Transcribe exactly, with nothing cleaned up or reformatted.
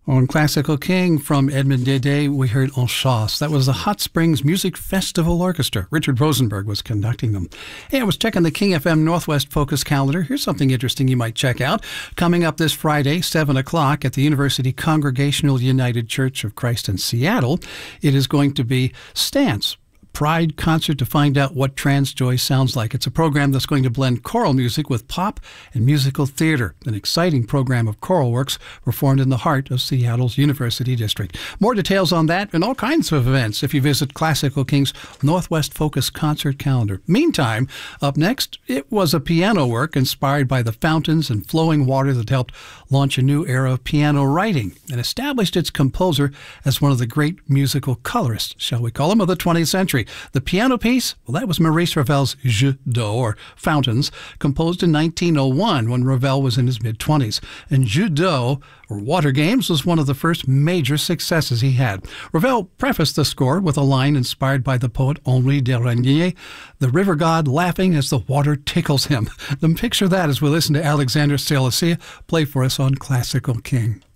On Classical King from Edmond Dede, we heard En Chasse. That was the Hot Springs Music Festival Orchestra. Richard Rosenberg was conducting them. Hey, I was checking the King F M Northwest Focus calendar. Here's something interesting you might check out. Coming up this Friday, seven o'clock at the University Congregational United Church of Christ in Seattle, it is going to be Stance Pride concert to find out what trans joy sounds like. It's a program that's going to blend choral music with pop and musical theater, an exciting program of choral works performed in the heart of Seattle's University District. More details on that and all kinds of events if you visit Classical King's Northwest Focus concert calendar. Meantime, up next, it was a piano work inspired by the fountains and flowing water that helped launch a new era of piano writing and established its composer as one of the great musical colorists, shall we call him, of the twentieth century. The piano piece, well, that was Maurice Ravel's Jeux d'eau, or Fountains, composed in nineteen oh one when Ravel was in his mid-twenties. And Jeux d'eau, or Water Games, was one of the first major successes he had. Ravel prefaced the score with a line inspired by the poet Henri de Régnier, the river god laughing as the water tickles him. Then picture that as we listen to Alexander Stelicia play for us on Classical King.